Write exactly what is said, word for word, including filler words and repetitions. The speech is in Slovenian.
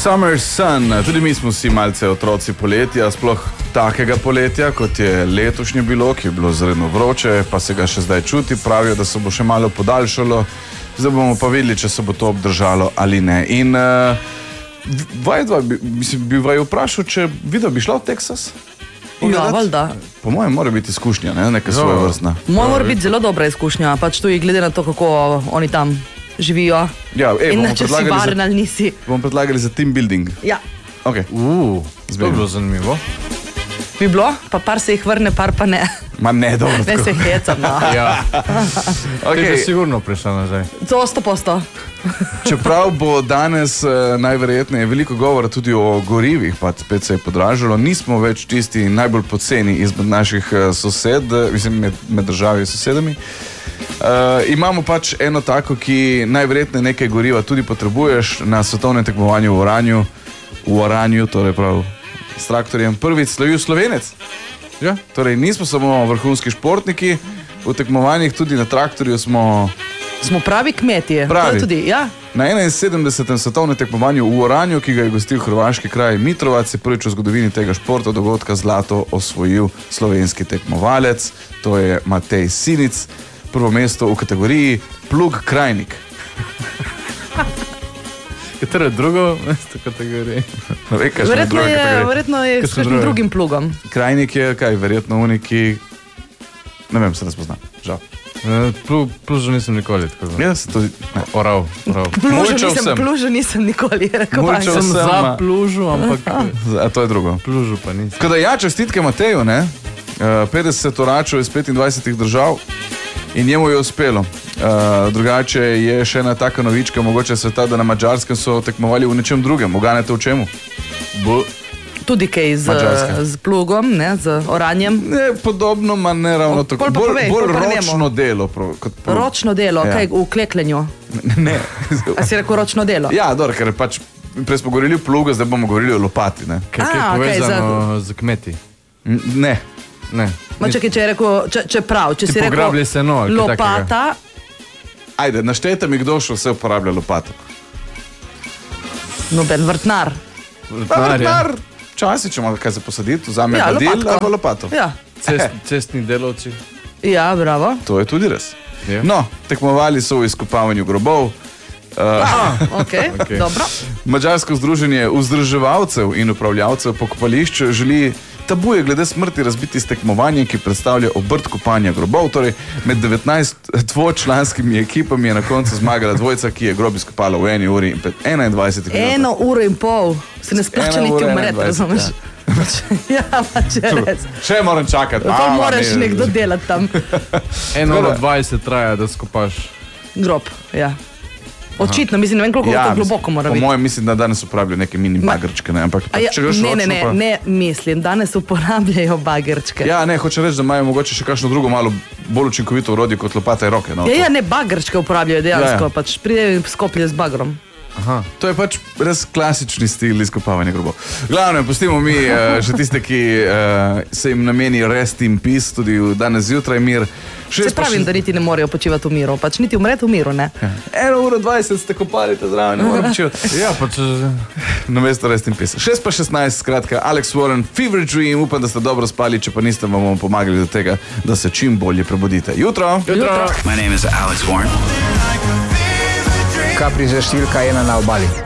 Summer Sun, tudi mi smo si malce otroci poletja, sploh takega poletja, kot je letošnje bilo, ki je bilo zredno vroče, pa se ga še zdaj čuti, pravijo, da se bo še malo podaljšalo, zdaj bomo pa videli, če se bo to obdržalo ali ne. In uh, vajdva, bi, mislim, bi vaju vprašal, če videl bi šla v Teksas? Ja, valjda. Po mojem mora biti izkušnja, ne? Nekaj svoje vrstna. Moja mora biti zelo dobra izkušnja, pač tudi glede na to, kako oni tam živijo. Ja, ej, in če si varen ali nisi. Bomo predlagali za team building. Ja. Ok. Uuu, to bi bilo zanimivo. Bi bilo, pa par se jih vrne, par pa ne. Ma ne, dobro. Ne se hecam, no. Ja. Ok. Te bi sigurno prišla nazaj. To sto posto. Čeprav bo danes eh, najverjetneje veliko govora tudi o gorivih, pa spet se je podražilo, nismo več tisti najbolj poceni izmed naših eh, sosed, mislim med, med državi sosedami. Uh, imamo pač eno tako, ki najverjetneje nekaj goriva tudi potrebuješ na svetovnem tekmovanju v Oranju, v Oranju, torej prav s traktorjem. Prvič slavil Slovenec. Ja, torej nismo samo vrhunski športniki, v tekmovanjih tudi na traktorju smo... Smo pravi kmetije. Pravi. Tudi, ja. Na enainsedemdesetem svetovnem tekmovanju v Oranju, ki ga je gostil hrvaški kraj Mitrovac, je prvič v zgodovini tega športa dogodka zlato osvojil slovenski tekmovalec, to je Matej Sinic, prvo mesto v kategoriji plug krajnik. Katero je drugo mesto v kategoriji? No, ve, kaj verjetno, je, verjetno je s kakšnim drugim plugom. Krajnik je, kaj, verjetno uniki, ne vem, se ne spozna, žal. Plužo nisem nikoli. Jaz tudi, ne. Orav, orav. Plužo nisem nikoli, rekel pa. Sem za plužo, ampak... A to je drugo. Plužo pa nisem. Tako da ja, čestitke Mateju, ne? petdeset oračev iz petindvajsetih držav in njemu je uspelo. Uh, drugače je še ena taka novička, mogoče sveta, da na Madžarskem so tekmovali v nečem drugem. Uganete v čemu? Bo... Tudi kaj z, z plugom, ne, z oranjem. Ne, podobno, ma ne ravno tako. Pol Bolj, povej, bolj pol ročno delo. Pro, kot pro... Ročno delo, ja. Kaj v kleklenju? Ne. ne. A si rekel ročno delo? Ja, dobro, ker pač prej smo govorili o plugu, zdaj bomo govorili o lopati, ne. Kaj je povezano okay, z kmeti? Ne. Ne. Ma čakaj, če je rekel, če, če prav, če Ti si rekel se no, lopata. Ajde, naštejte mi, kdo še vse uporablja lopato. Noben vrtnar. Vrtnar, vrtnar. Časi, če ima kaj za posaditi, vzame ja, badil ali pa lopato. Ja. Cest, cestni delavci. Ja, bravo. To je tudi res. Ja. No, tekmovali so v izkopavanju grobov. Uh, ah, okay, okay. Dobro. Madžarsko združenje vzdrževalcev in upravljavcev pokopališč želi tabuje glede smrti razbiti s tekmovanjem, ki predstavlja obrt kopanja grobov. Torej, med devetnajst dvočlanskimi ekipami je na koncu zmagala dvojca, ki je grob izkopala v eni uri in enaindvajsetih minutah. Eno uro in pol. Se ne splača niti umret, razumeš? Ja, pa če res. Še moram čakati. To moraš nekdo delati tam. Eno uro dvajset traja, da skopaš grob, ja. Očitno, mislim, ne vem, koliko ja, to globoko mora po biti. Po mojem mislim, da danes uporabljajo neke mini bagrčke, ne? Ampak, ja, če greš ne, ne, ne, pa... ne, mislim, danes uporabljajo bagrčke. Ja, ne, hoče reči, da imajo mogoče še kakšno drugo malo bolj učinkovito orodje kot lopata in roke. No, ja, ja, ne, bagrčke uporabljajo dejansko, ja, ja. Pač pridejo in skoplje z bagrom. Aha. To je pač res klasični stil izkopavanja grobov. Glavno, pustimo mi uh, še tiste, ki uh, se jim nameni rest in peace, tudi danes zjutraj mir. Se pravim, še... da niti ne morejo počivati v miru, pač niti umreti v miru, ne? Ja. Eno uro dvajset ste kopali, te zraven, ne moram počivati. Ja, pač... Namesto rest in peace. šest pa šestnajst, skratka, Alex Warren, Fever Dream, upam, da ste dobro spali, če pa niste, vam bomo pomagali do tega, da se čim bolje prebudite. Jutro! Jutro! My name is Alex Warren. Capri že številka ena na obali.